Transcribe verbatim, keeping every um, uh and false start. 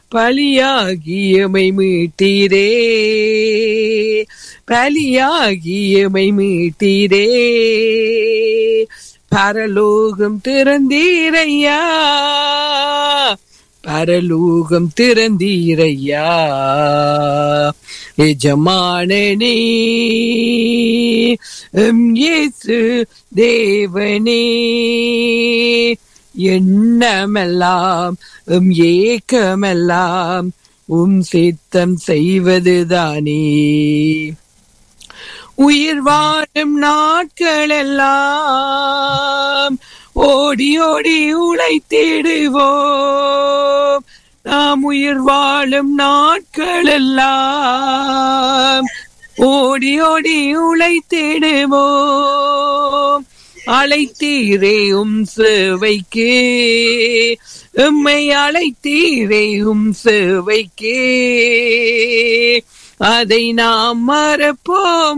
பலியாகியமை மீட்டீரே, பலியாகியமை மீட்டீரே. பரலோகம் திறந்தீரையா, பரலோகம் திறந்தீரையா. எஜமானனே எம் இயேசு தேவனே, எண்ணமெல்லாம் எம் ஏக்கமெல்லாம் உம் சித்தம் செய்வதுதானே. உயிர் வாழும் நாட்கள் எல்லாம் ஓடி ஓடி உழைத்திடுவோம். நாம் உயிர் வாழும் நாட்கள் எல்லாம் ஓடி ஓடி உழைத்திடுவோம். அழைத்தீரே உம் சேவைக்கு, எம்மை அழைத்தீரே உம் சேவைக்கு, அதை நாம் மறப்போம்